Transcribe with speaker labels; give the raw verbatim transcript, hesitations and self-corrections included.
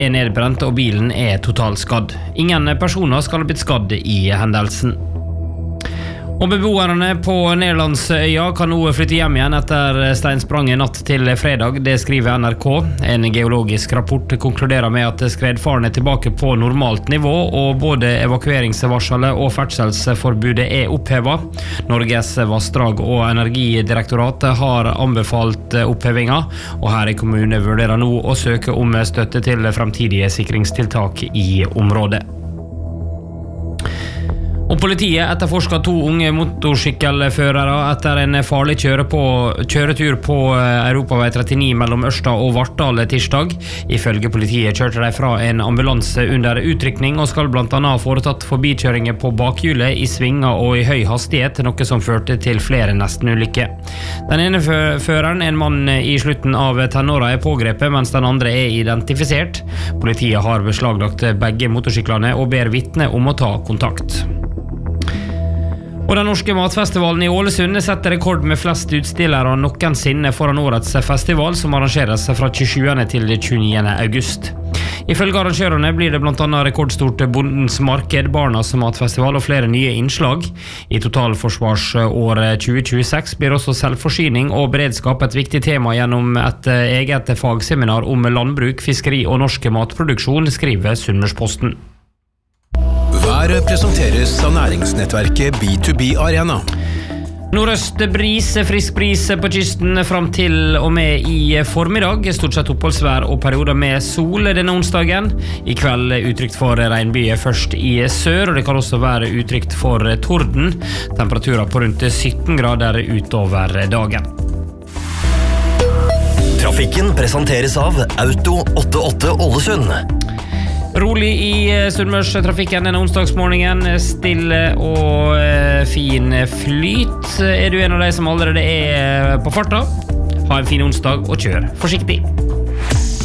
Speaker 1: er nedbrent og bilen er totalskadd. Ingen personer skal ha blitt skadd i hendelsen. Og beboerne på Nederlandsøya kan nå flytte hjem igjen etter steinspranget natt til fredag, det skriver N R K. En geologisk rapport konkluderer med at skredfaren er tilbake på normalt nivå, og både evakueringsvarselet og ferdselsforbudet er opphevet. Norges vassdrag- og energidirektoratet har anbefalt opphevinga, og her i kommunen vurderer nå å søke om støtte til fremtidige sikringstiltak i området. Og politiet etterforsker to unge motorsykkelførere etter en farlig kjøre på, kjøretur på Europavei trettini mellom Ørsta og Vartdal tirsdag. Ifølge politiet kjørte de fra en ambulanse under utrykning og skal blant annet ha foretatt forbikjøringer på bakhjulet i svinger og i høy hastighet, noe som førte til flere nestenulykker. Den ene føreren, en mann i slutten av tenåra, er pågrepet, mens den andre er identifisert. Politiet har beslaglagt begge motorsyklene og ber vitne om å ta kontakt. Og den norske matfestivalen i Ålesund setter rekord med flest utstillere noensinne foran årets festival, som arrangeres fra tjuesjuende til tjueniende august. Ifølge arrangørene blir det blant annet rekordstort Bondens marked, Barnas matfestival og flere nye innslag. I totalforsvarsåret tjue tjueseks blir også selvforsyning og beredskap et viktig tema gjennom et eget fagseminar om landbruk, fiskeri og norsk matproduksjon, skriver Sunnmørsposten.
Speaker 2: Været presenteres av næringsnettverket B to B Arena.
Speaker 1: Nordøst bris, frisk bris på kysten frem til og med i formiddag. Stort sett oppholdsvær og perioder med sol denne onsdagen. I kveld utrygt for regnbyger først i sør, og det kan også være utrygt for torden. Temperaturer på rundt sytten grader utover dagen.
Speaker 3: Trafikken presenteres av Auto åttiåtte Ålesund.
Speaker 1: Rolig i Sunnmørstrafikken denne onsdagsmorgenen, stille og fin flyt. Er du en av de som allerede er på farta? Ha en fin onsdag og kjør forsiktig.